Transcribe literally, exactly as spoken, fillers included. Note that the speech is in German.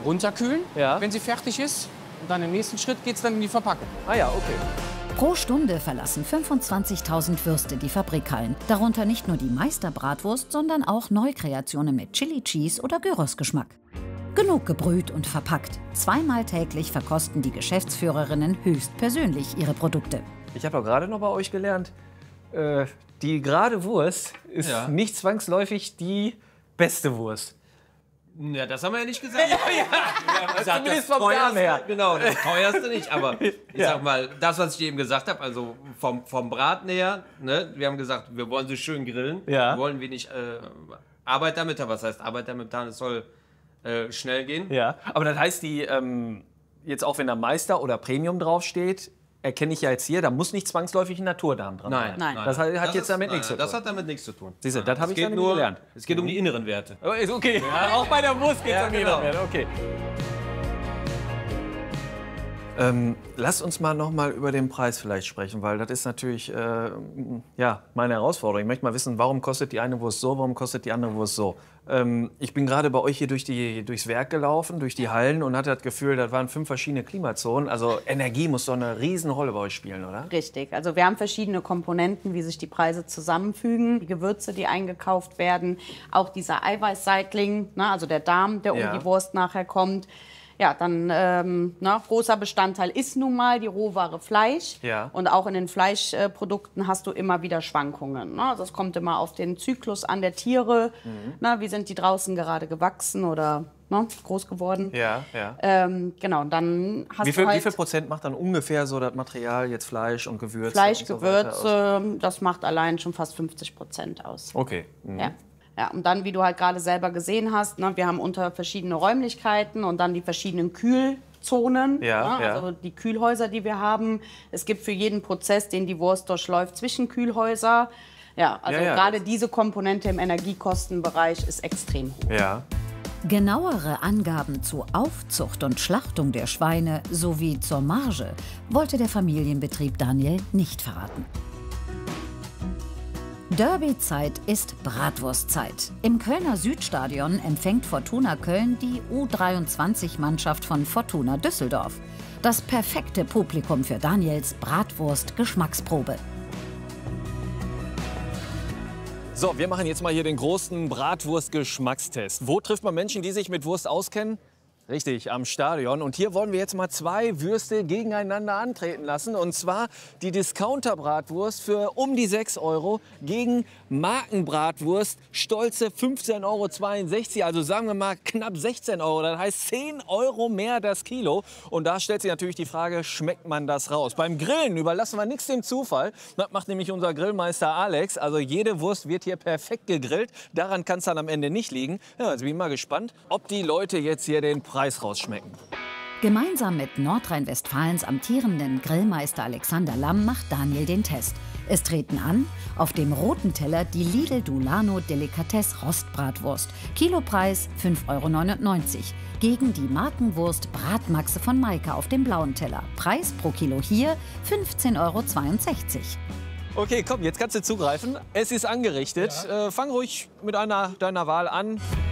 runterkühlen, Ja. wenn sie fertig ist. Und dann im nächsten Schritt geht es dann in die Verpackung. Ah ja, okay. Pro Stunde verlassen fünfundzwanzigtausend Würste die Fabrikhallen. Darunter nicht nur die Meisterbratwurst, sondern auch Neukreationen mit Chili Cheese oder Gyros-Geschmack. Genug gebrüht und verpackt. Zweimal täglich verkosten die Geschäftsführerinnen höchstpersönlich ihre Produkte. Ich habe doch gerade noch bei euch gelernt, äh, die gerade Wurst ist Ja. nicht zwangsläufig die beste Wurst. Ja, das haben wir ja nicht gesagt. Ja, ja. Gesagt, Zumindest das vom Darm teuerste, her. Genau, das teuerste nicht. Aber ich Ja. sag mal, das, was ich eben gesagt habe, also vom, vom Braten her, ne, wir haben gesagt, wir wollen sie schön grillen. Ja. Wir wollen wenig äh, Arbeit damit haben. Was heißt Arbeit damit haben? Es soll äh, schnell gehen. Ja, aber das heißt, die ähm, jetzt auch wenn da Meister oder Premium draufsteht, erkenne ich ja jetzt hier, da muss nicht zwangsläufig ein Naturdarm dran Nein, sein. Nein. Das hat, hat Das jetzt ist- damit nein, nichts zu tun. Das hat damit nichts zu tun. Siehst du, Nein, das habe es ich geht dann nur, gelernt. Es geht um die inneren Werte. Oh, ist okay. Auch bei der Wurst geht es Ja, um die genau. Werte. Okay. Ähm, lasst uns mal noch mal über den Preis vielleicht sprechen, weil das ist natürlich äh, ja, meine Herausforderung. Ich möchte mal wissen, warum kostet die eine Wurst so, warum kostet die andere Wurst so. Ähm, ich bin gerade bei euch hier durch die, durchs Werk gelaufen, durch die Hallen und hatte das Gefühl, das waren fünf verschiedene Klimazonen. Also Energie muss doch eine Riesenrolle bei euch spielen, oder? Richtig. Also wir haben verschiedene Komponenten, wie sich die Preise zusammenfügen. Die Gewürze, die eingekauft werden, auch dieser Eiweißseitling, ne, also der Darm, der Ja. um die Wurst nachher kommt. Ja, dann ähm, ne, großer Bestandteil ist nun mal die Rohware Fleisch. Ja. Und auch in den Fleischprodukten hast du immer wieder Schwankungen. Ne? Also es kommt immer auf den Zyklus an der Tiere. Mhm. Ne, wie sind die draußen gerade gewachsen oder ne, groß geworden? Ja, ja. Ähm, genau, und dann hast Wie viel, du halt wie viel Prozent macht dann ungefähr so das Material, jetzt Fleisch und Gewürze? Fleisch, und so weiter aus? Gewürze, das macht allein schon fast fünfzig Prozent aus. Okay. Mhm. Ja. Ja, und dann, wie du halt gerade selber gesehen hast, ne, wir haben unter verschiedene Räumlichkeiten und dann die verschiedenen Kühlzonen, Ja, ne, ja. also die Kühlhäuser, die wir haben. Es gibt für jeden Prozess, den die Wurst durchläuft, Zwischenkühlhäuser. Ja, also Ja, ja, gerade das- diese Komponente im Energiekostenbereich ist extrem hoch. Ja. Genauere Angaben zu Aufzucht und Schlachtung der Schweine sowie zur Marge wollte der Familienbetrieb Daniel nicht verraten. Derby-Zeit ist Bratwurstzeit. Im Kölner Südstadion empfängt Fortuna Köln die U dreiundzwanzig-Mannschaft von Fortuna Düsseldorf. Das perfekte Publikum für Daniels Bratwurst-Geschmacksprobe. So, wir machen jetzt mal hier den großen Bratwurst-Geschmackstest. Wo trifft man Menschen, die sich mit Wurst auskennen? Richtig, am Stadion. Und hier wollen wir jetzt mal zwei Würste gegeneinander antreten lassen. Und zwar die Discounter-Bratwurst für um die sechs Euro gegen Markenbratwurst, stolze fünfzehn Euro zweiundsechzig. Also sagen wir mal knapp sechzehn Euro. Das heißt zehn Euro mehr das Kilo. Und da stellt sich natürlich die Frage, schmeckt man das raus? Beim Grillen überlassen wir nichts dem Zufall. Das macht nämlich unser Grillmeister Alex. Also jede Wurst wird hier perfekt gegrillt. Daran kann es dann am Ende nicht liegen. Ja, jetzt bin ich mal gespannt, ob die Leute jetzt hier den Preis rausschmecken. Gemeinsam mit Nordrhein-Westfalens amtierenden Grillmeister Alexander Lamm macht Daniel den Test. Es treten an auf dem roten Teller die Lidl Dulano Delikatesse Rostbratwurst. Kilopreis fünf Euro neunundneunzig. Gegen die Markenwurst Bratmaxe von Maika auf dem blauen Teller. Preis pro Kilo hier fünfzehn Euro zweiundsechzig. Okay, komm, jetzt kannst du zugreifen. Es ist angerichtet. Äh, fang ruhig mit einer deiner Wahl an.